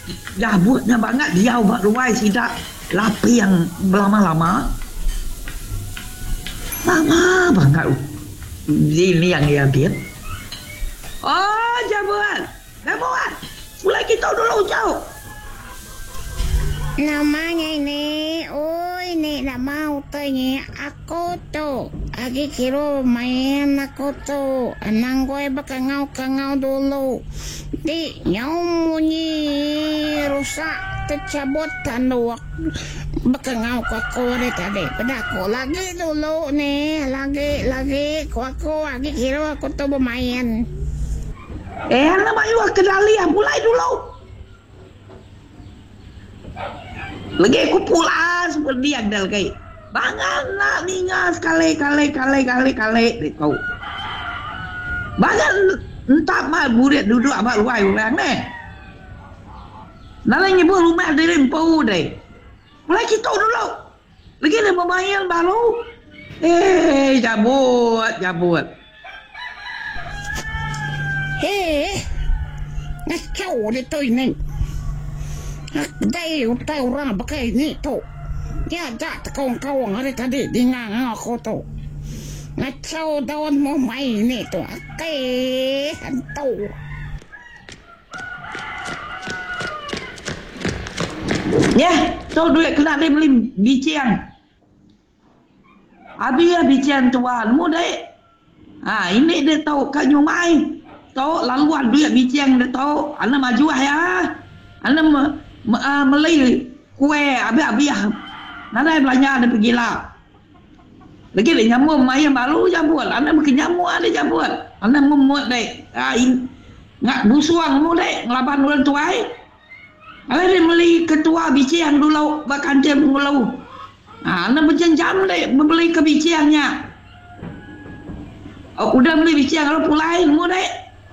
Jabutnya banget dia buat ruai sidak lapi yang lama-lama. Lama banget. Ini yang dia biar. Oh, jabut. Mulai kita dulu jauh. Namanya ini, ini nama utanya aku tuh. Agi kira main aku tuh. Anang gue bakangau dulu. Di nyamunyi rusak tercabut tanduk. Bakangau aku tadi. Pada aku lagi dulu nih. Lagi. Aku agi kira aku tuh bermain. Namanya kendali ya. Mulai dulu. Lagi aku pula seperti yang dah lagi. Bangan nak ningas kali kau. Bangan entah mah burit duduk abang luar orang ni. Nak nyebut rumah dari empau deh. Mulai kita dulu. Lagi ada pemain baru. Jabut. Ngacau dia tu ini. Đây tao ra pakai ni tu. Ya tak kau hari tadi dengan aku tu. Ngacau daun mau main ni tu. Oke, hantu. Ya, tu duit kena dia beli bician. Habis ya bician tuan mu dek. Ini dia tahu kat nyumai. Tahu laluan duit bician dia tahu. Ana maju ya. Ana Melai kue habis nana belanja ada pergi lah lagi dia nyamuk main baru jabut anda makin nyamuk ada jabut anda memut dek ngak busuang mu dek ngelaban orang tuai anda dia beli ketua bician dulu bahkan dia mengulau anda berjam-jam dek membeli ke biciannya udah beli bician kalau pulai mu dek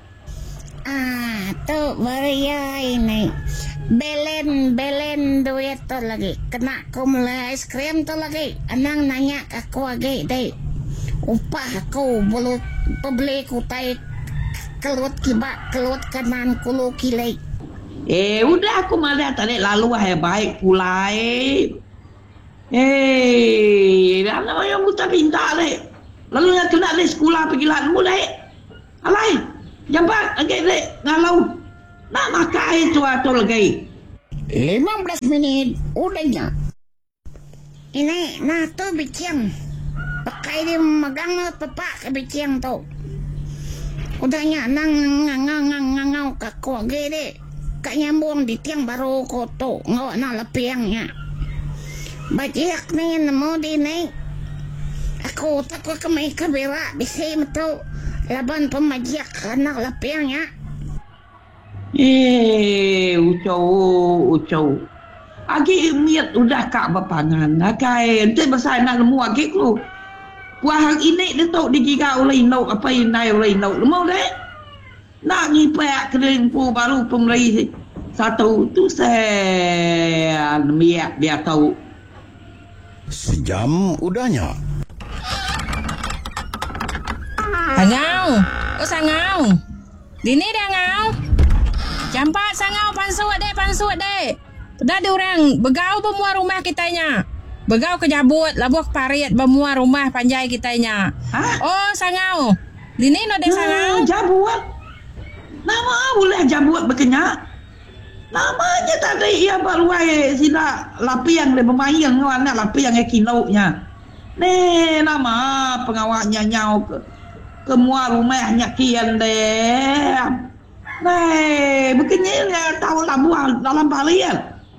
tu beria ini Belen duit tu lagi. Kena aku mulai es krim tu lagi. Anang nanya aku lagi deh. Upah aku bulu beli kutai kelut kibak kelut kanan kulu kilai. Udah aku malah tadi lalu baik pulai. Anak yang buta pintar deh. Lalu yang kena deh sekolah pergi lah mu deh. Alai, jambat agak deh ngalau. Nak makan itu atau lagi 15 minit udahnya ini nah tu biciang pakai dia megang pepak ke biciang tu udahnya ngangau kaku gede kak nyambung di tiang baru koto ngawak na lepiangnya bajiak ni nemu di ni aku takut kemai kabira bisa itu laban pemajiak anak lepiangnya ucau. Agi miat udah kak berpangan. Akai ente besar nak lemu agi lu. Puang ini dia tok digiga oleh inau apa inai oleh inau. Lemu deh. Nak ngipek kering pu baru pembeli satu tu saya miat biar tahu. Sejam udahnya. Sangau. Dini dah ngau. Campak sangau pansut dek. Dah ada orang begau bermuar rumah kitanya. Begau ke jabut, labuh parit bermuar rumah panjai kitanya. Oh sangau. Dini no dek sangau. Jabut. Nama boleh jabut berkenyak. Namanya tadi ia baruai sila lapi yang dia bermain kawan nak lapi yang kinaunya. Nama pengawalnya nyau ke muar rumahnya kian deh. Begini tahu labuan dalam balian.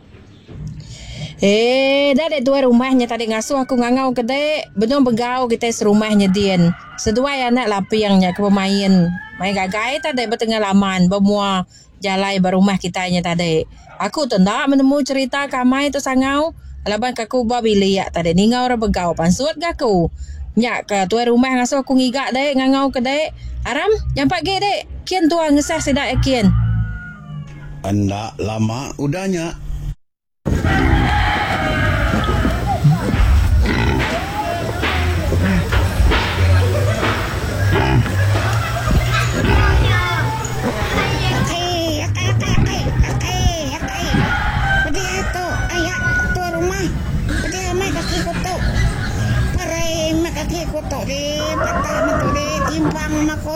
Dah dek tua rumahnya tadi ngasuh aku ngangau ke dek. Benar begau kita serumahnya Dian. Sedua anak lapiangnya ke pemain. Main gagai tadi bertengah laman bermua jalai berumah kitanya tadi. Aku tendak menemu cerita kamai tu sangau. Laban kaku babi liak tadi ningau orang begau pansut gaku. Nyak ke tua rumah ngasuh aku ngigak dek ngangau ke dek. Aram jampak ge dek. Kian tua ngesah sedak kian. Anda lama udahnya.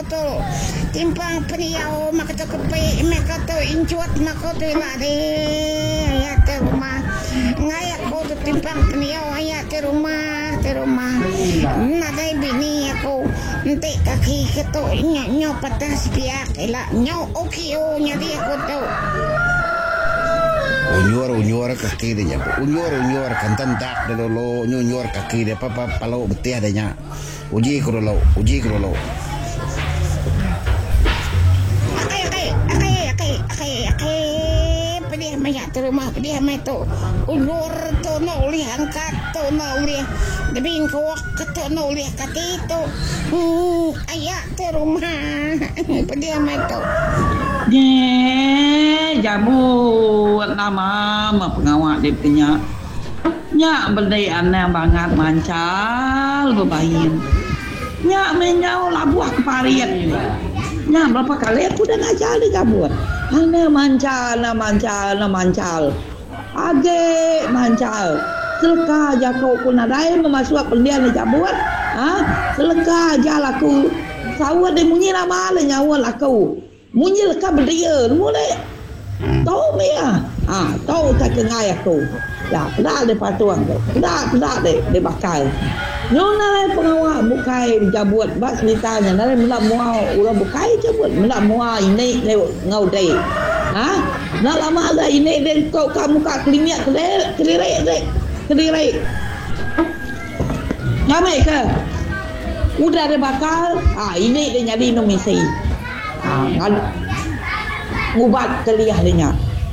tu timpang peniau maka tu kepe maka tu incuat maka tu lah de ayat te rumah ngai aku tu timpang peniau ayat te rumah nadai bini aku nanti kaki ketu nyo patas piak ela nyo okio nyadi aku tu Unyur kaki dia unyur kantan tak dia dulu unyur kaki dia apa palau betih adanya uji ku dulu pedih banyak tu rumah pedih mai tu ulur tu no li angkat tu no li debing kuak tu no li kati tu ayak tu rumah pedih mai tu Jabut nama pengawak dia punya nyak berdai anak bangat mancal berbahin nyak menyau labuah keparian nyak berapa kali aku dah ngajar dia jabut anak mancal age mancal seleka aja kau kunadai memasuk pendian dia jabut seleka aja laku sawat dia munyi nama le nyawa laku munyi leka berdia mulai tahu mea tahu tak kengai aku ya pedak dia patuang tu pedak dia bakal nyona pengawak bukai jabut bak ceritanya nare mendak muau urang bukai jabut mendak muau ini ngau dai nak lama dah ini dia kau kamu kat klinik kelirik nyamai ke udah dia bakal ini dia nyari nomisi ubat keliah dia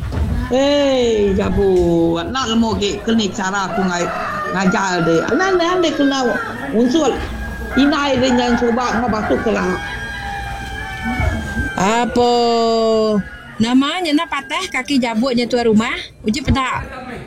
jabut nak lemo ke kena cara aku ngajar dia anak dia kena unsur inai dia yang cuba ngabatu kelak apa namanya nak patah kaki jabutnya tuan rumah uji pedak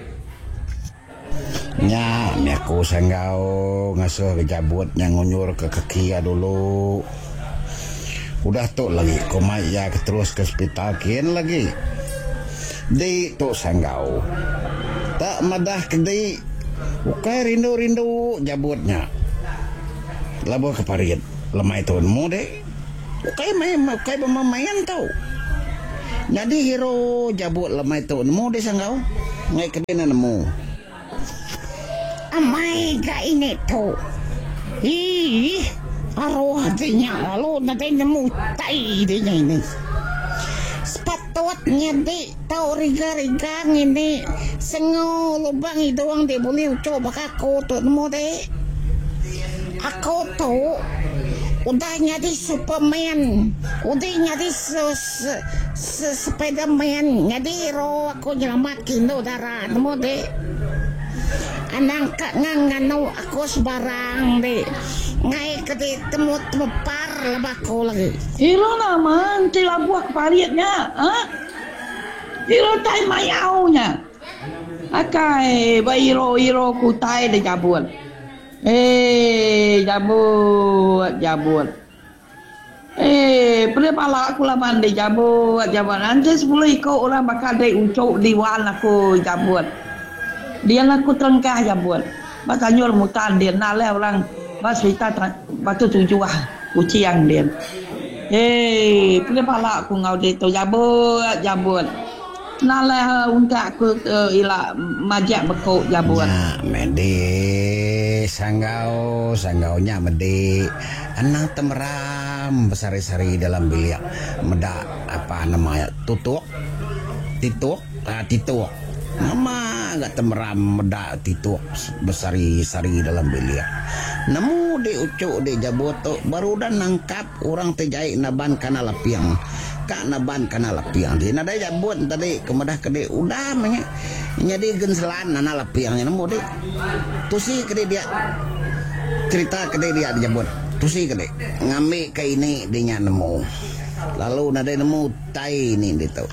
nya aku sanggau ngasuh ke jabut yang ngunyur ke kaki dulu udah tu lagi komai ya terus ke hospital kian lagi di tu sanggau tak madah kedai ukai rindu jabutnya labuh keparit lemai tu mu dek ukai pemain tau jadi hero jabut lemai tu mu dek sanggau ngai kedai nemu amai ga ini tu arwah dia lalu nanti nemu tai dia ini sepatutnya dek tahu riga ini sengo lubang doang dia boleh coba aku tu nemu dek aku tu udah jadi Superman udah jadi Spiderman jadi aku nyelamatin darah nemu dek anak ngangano aku sebarang dek ngai kete temu par labako lagi hiro nama nanti labuah kepariatnya hiro tai mayaunya akai ba hiro ku tai de jabut jabut pada pala aku laman de jabut nanti 10 ikut orang bakal de ucuk diwan aku jabut dia laku terengkah jabut batanyur mutan dia nale orang bas cerita batu tujuh uciang dia pada pala aku ngau de tu jabut nale unta aku ila majak bekok jabut mede sanggaunya mede anak temeram besar-sari dalam bilik meda apa namanya tituk nama agak temeram meda tituk besar-sari dalam bilik nemu di ucuk di jabut tu baru dan nangkap orang terjahit naban kana lapiang dia nada jabut tadi kemudah kede udah menya jadi genselan nana lapiangnya nemu deh tusi kede dia cerita kede dia jabut tusi kede ngambil ke ini dia nemu lalu nada nemu tai ini itu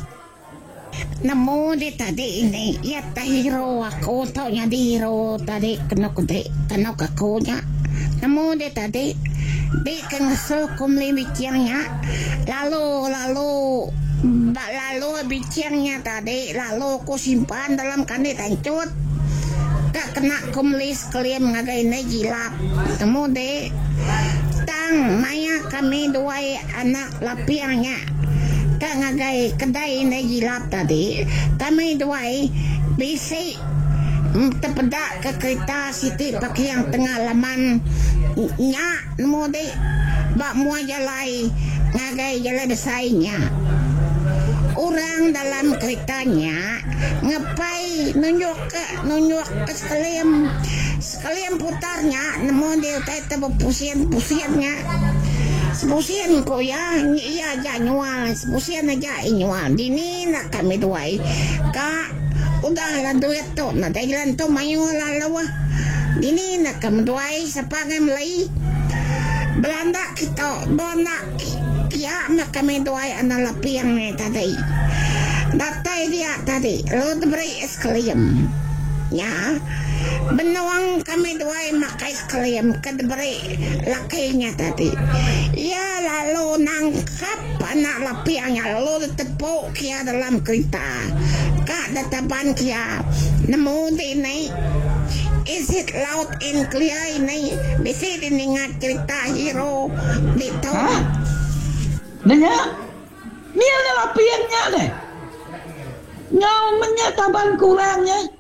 nemu di tadi ini ya hero aku tau nya di hero tadi kena aku nya nemu di tadi di kengso kumli bicirnya lalu bicirnya tadi lalu aku simpan dalam kandi tancut tak kena kumlis kalian ngagain jilap temu deh Utang maya kami dua anak lapiangnya. Kak ngagai kedai negilap tadi. Kami dua bisi terpedak ke kereta Siti pakai yang tengah laman nya nemu deh bak mua jalai ngagai jalan desainya. Orang dalam keretanya ngapai nunjuk ke sekalian putarnya nemu dia kata pusian-pusiannya. Sebusian ko ya iya aja nyual sebusian aja nyual dini nak kami dua kak udah lah duit tu na Thailand tu mayu lalawa dini nak kami dua sapangan Melayu Belanda kita bona kia nak kami dua anak lapiang ni tadi datai dia tadi lo beri eskalium ya benuang kami dua makai sekalian kedberi lakinya tadi ya lalu nangkap anak lapiangnya lalu tepuk kia dalam kereta kak datapan kia nemu ini is it loud and clear ini bisa diningat cerita hero itu nanya ni ada lapiangnya deh ngau menyataban kurangnya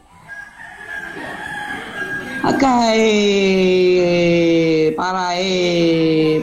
akai parai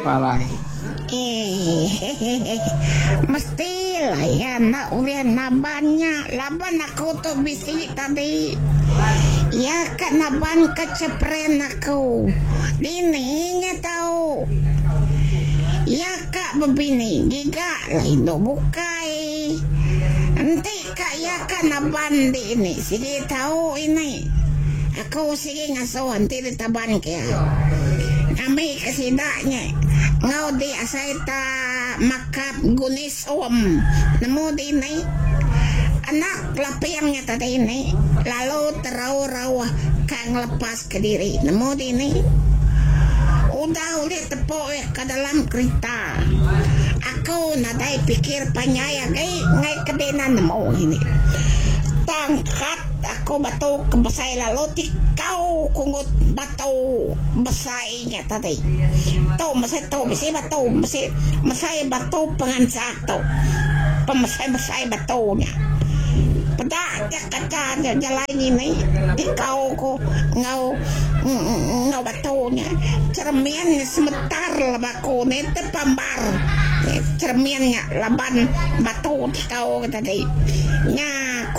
mestilah ya nak ulian nabannya laban aku tuh bisi tadi ya kan naban kecepren aku dininya tahu ya kak begini giga lain do bukai nanti kak ya kan naban di ini sih tahu ini aku sige ngaso nanti ditaban kaya kami kesidaknya ngau di asaita makap gunis nemu di ini anak lapiangnya tadi ini lalu terau-rawa kang lepas ke diri nemu di ini udah tepuk ke dalam kereta aku nadai pikir panyaya ngai kedenan nemu ini tangkat aku batu kebesai lalu tikau kungut batu besainya tadi tau besi batu mesai batu pengansak tau pemesai batunya pedak kaca jalan ini tikau ku ngau batunya cermian sebentar lebaku ni terpambar cermiannya laban batu tikau tadi nya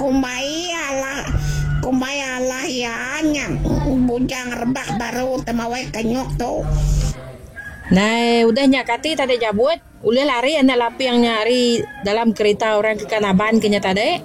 kumbaya lah ya nya bujang rebak baru temawai kenyok tu Nah, udah nyakati tadi jabut, udah lari anak lapi yang nyari dalam kereta orang ke Kanaban kenya tadi.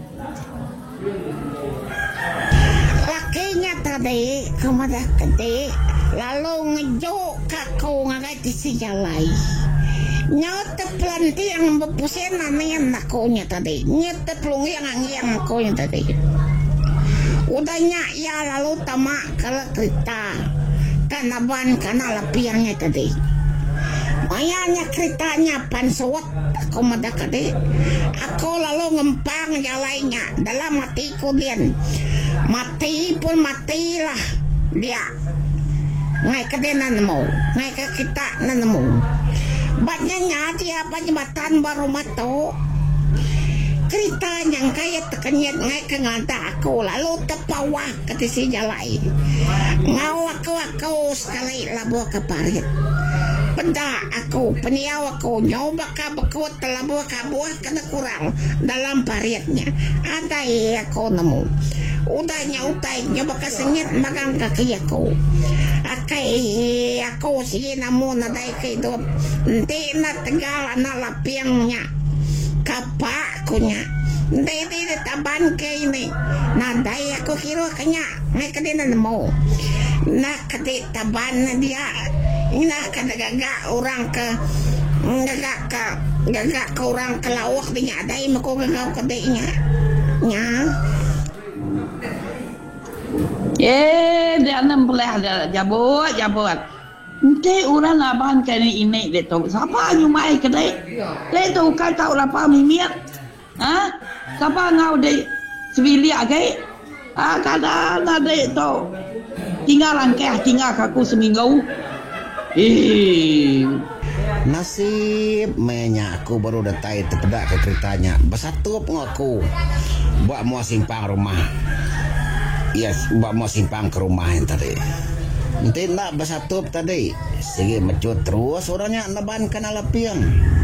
Lakinya tadi kemana tadi, lalu ngejuk kaku ngagai si jalai. Nyata pelanti yang berpusing namanya nakunya tadi, nyata pelungi yang nakunya tadi. Udahnya ya lalu tamak kalau kereta. Kanaban kana lapiangnya tadi. Mayanya ceritanya pansuat aku madakade. Aku lalu ngempang jalainya dalam hatiku dia. Mati pun matilah dia. Ngai kedenan mau, ngai ke kita nanemu. Batnya nyati apa jembatan baru mato. Cerita yang kaya tekenyet ngai ke nganta aku lalu tepawah ke si jalai ngau aku sekali labuh ke parit benda aku peniaw aku nyoba ka bekut labuh ka buah kena kurang dalam paritnya ada aku nemu udahnya utai nyoba ka sengit magang kaki aku akai aku sige namun nadai ke hidup nanti na tegal anak lapiangnya kapak kunya dede taban ke ini nadai aku kira kanya ngai kadena nemu nak kade taban dia ina kada gagak orang ke gagak ke orang ke lawak dia adai mako gagak kadenya nya dia enam belah jabut Nanti orang abang kini ini dia tahu siapa nyumai kedai. Dia tahu kan tahu apa mimiat. Siapa ngau dia sebilia ke? Kadang ada tahu tinggal langkah tinggal aku seminggu. Nasib mainnya aku baru datai terpedak ke keretanya. Bersatup ngaku. Buat mau simpang rumah. Yes, buat mau simpang ke rumah yang tadi. Nanti nak bersatup tadi. Sige mecut terus orangnya naban kana lapiang.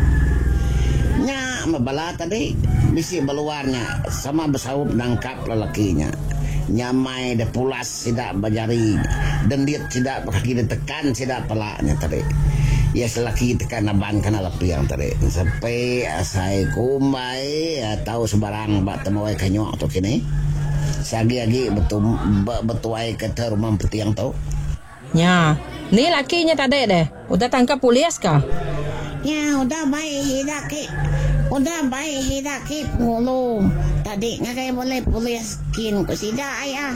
Nya mabala tadi. Bisi beluarnya sama bersaup nangkap lelakinya. Nyamai de pulas tidak bajari. Dendit tidak kaki ditekan tidak pelaknya tadi. Ya selaki tekan naban kana lapiang tadi. Sampai asai kumbai atau sebarang bak temuai kanyok tu kini. Sagi-agi betuai ke rumah petiang tu. Ya, ni lakinya tadi deh. Udah tangkap polis kah? Ya, udah baik hidaki. Udah baik hidaki puluh. Tadi ngakai boleh polis kin ko sida ayah.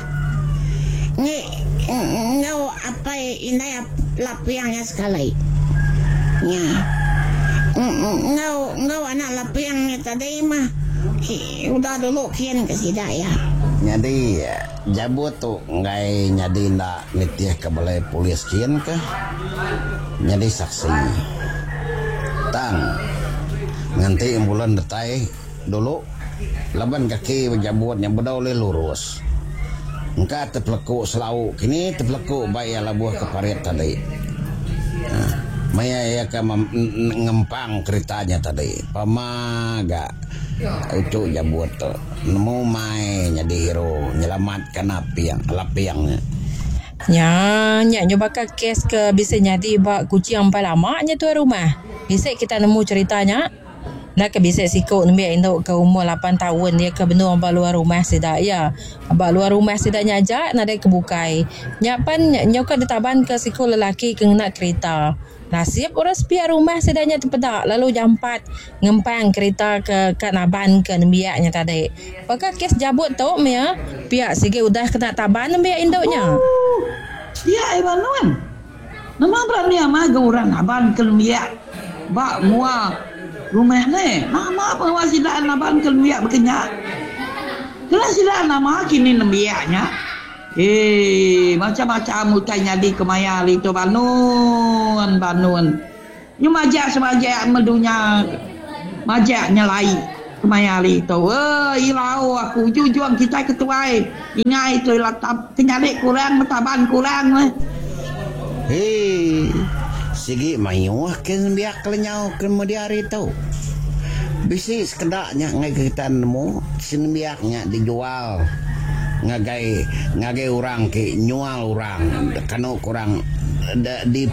Ngau apa inay lapiangnya sekali. Ya. Ngau anak lapiangnya tadi mah. Udah dulu kin ke sida ya. Jadi jabut tu ngai nyadi nak nitih ke balai polis kian ke. Nyadi saksi. Tang nganti bulan detai dulu laban kaki jabutnya bedau lurus. Engka terpeleku selau kini terpeleku baik labuh ke parit tadi. Maya ya ke ngempang keretanya tadi. Pamaga ucuk jabut tu. Nemu mai jadi hero nyelamatkan lapiangnya. Nya nyoba kes ke bisa nyadi bak kucing palamanya tu rumah. Bisa kita nemu ceritanya. Nak ke bisa sikut nembia induk ke umur 8 tahun dia ke benua abak luar rumah sida ya. Abak luar rumah sida nyajak nak dia kebukai. Nyapan nyoka ditaban ke sikut lelaki ke nak kereta. Nasib orang sepiak rumah sedanya terpedak lalu jampat ngempang kereta ke naban ke nembiaknya tadi. Apakah kes jabut tu ya? Pihak sige udah kena taban nembiak induknya. Dia Ibanuan. Nama berani ama orang naban ke nembiak. Bak mua rumah ni. Nama apa sidaan naban ke nembiak berkenyak. Kena sidaan nama kini nembiaknya. Macam-macam mukanya di kemayali tu banun. Ni majak semajak medunya majak nyelai kemayali tu. Ilau aku jujuang kita ketuai. Ingai tu latap kenyalik kurang metaban kurang. Sigi mayuah ken biak lenyau kemudian itu. Bisi sekedaknya ngai kita nemu sinbiaknya dijual. Ngagai orang ke nyual orang kanu kurang di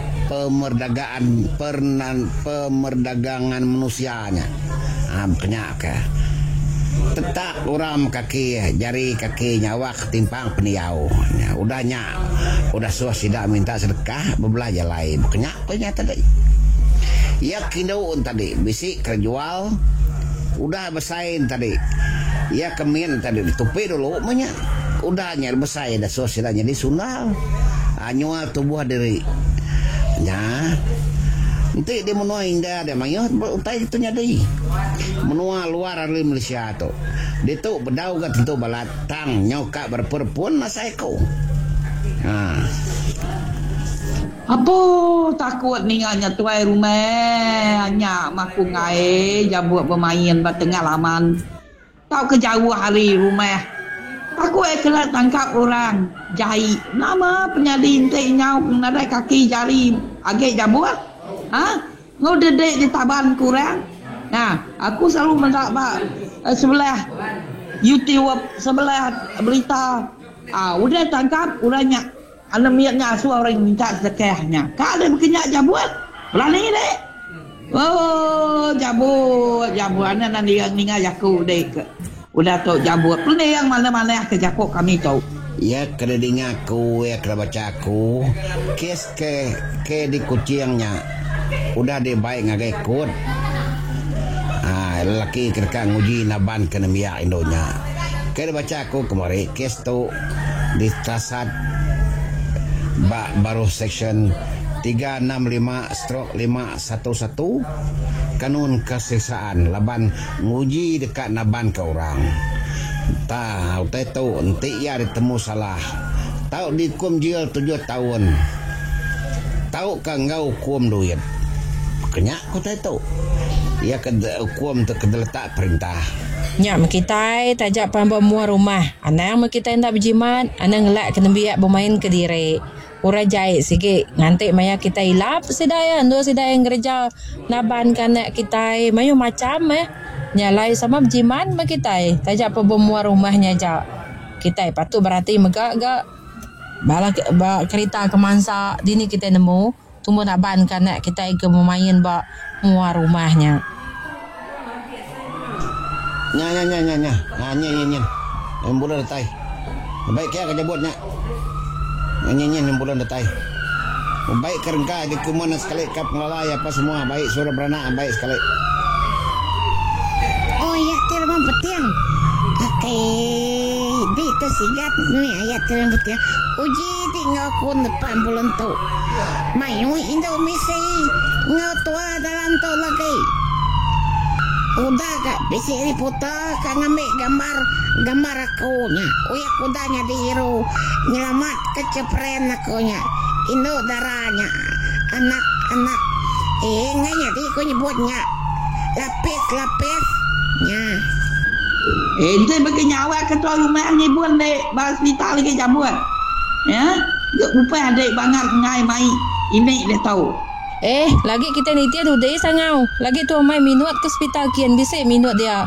pemerdagangan manusianya. Kenyak tetap orang kaki jari kaki nyawa ketimpang peniau. Udah suah tidak minta sedekah berbelanja lain. Kenyak tadi. Ya kindaun tadi bisi kerjual udah bersaing tadi. Ya kemin tadi ditupi dulu banyak. Udah nyar besar dah sosialnya di sundal. Anyual tubuh diri. Ya. Nanti dia menua indah dia mayo utai itu nyadi. Menua luar dari Malaysia tu. Dia tu bedau kat tentu balatang nyoka berperpun masaiko. Apa takut ninganya tuai rumah hanya maku ngai jabut bermain bertengah laman. Tahu kejauh hari rumah. Aku kena tangkap orang jahit. Nama penyadin nyau nadai kaki jari agak jabut. Ngau dedek di taban kurang. Nah, aku selalu mendapat sebelah YouTube sebelah berita. Udah tangkap orangnya. Alamiatnya asu orang minta sedekahnya. Kak ada berkenyak jabut. Berani dek. Oh, jabut. Anak nanti ningal aku dek. Udah tahu jabut. Ini yang mana-mana ke Japok kami tahu. Ya kena dengar aku, ya kena baca aku. Kes ke di kucingnya. Udah dia baik ngagai ikut. Lelaki kena nguji naban kena miak Indonya. Kena baca aku kemarin. Kes tu di Tasad baru section 365/511 kanun kesesaan laban nguji dekat naban ke orang. Tahu tahu nanti ya ditemu salah. Tahu dihukum jail 7 tahun. tahu ka ngau kuam duit. Kenyak ko tahu. Ya ke kuam tu kedeletak perintah. Nyak makitai tajak pamba mua rumah. Anang makitai ndak berjimat, anang ngelak kena biak bermain ke diri. Ura jahit sikit ngantik maya kita ilap sedaya dua sedaya gereja naban kanak kita mayu macam nyalai sama berjimat makitai tajak pamba mua rumahnya ja. Kita patut berhati megak-gak bala kereta kemansa dini kita nemu tunggu naban kanak kita ke bermain ba mua rumahnya. Nya. Yang bulan datai. Baik kaya kerja buatnya. Yang bulan datai. Baik kerengka di kumana sekali kap ngelalai apa semua. Baik suara beranak baik sekali. Oh ya terima betiang. Oke, di tersigat ni ayat terima betiang. Uji tinggal kun depan bulan tu. Mayu Indonesia ngau tua dalam tu lagi. Udah gak bisa dipoto kak ngambil gambar akunya. Uya kudanya diiru nyelamat kecepren akunya. Indo darahnya anak-anak. Nganya di aku nyebutnya lapis nya. Ente bagi nyawa ketua rumah ni pun dek bahas kita lagi jambut. Ya, gak upah dek bangat ngai mai ini dia tahu. Lagi kita ni tiada udah sangau. Lagi tu mai minut ke hospital kian bisa minut dia.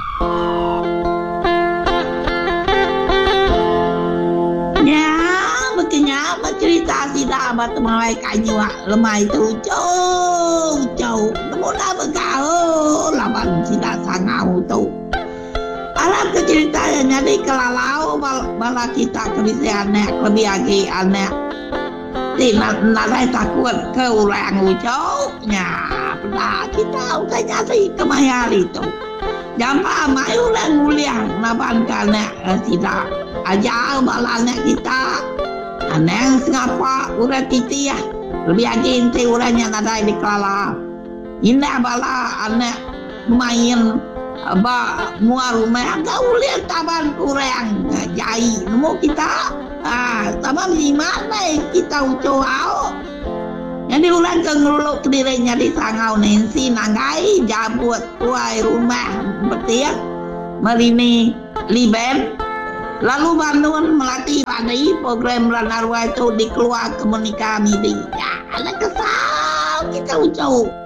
Ya, begini cerita sida abad mai kanyu lemai tu jauh. Mula begau lawan sida sangau tu. Alam ke ceritanya di kelalau bala kita kebisa anak lebih lagi anak. Tidak ada takut ke orang ucapnya. Pernah kita ukanya si kemayar itu. Jampa mai orang mulia naban kana tidak aja balanya kita. Anang ngapa urat titi ya. Lebih lagi inti uranya ada di kala. Indah bala anak main mua rumah agak ulian taban kurang jai nemu kita taban gimana kita ucau jadi ulang ke ngeluluk dirinya di sangau nensi nangai jabut tuai rumah betiak merini liben lalu bantuan melatih pada program Ranarwa itu dikeluar komunikasi di ya anak kesal kita ucau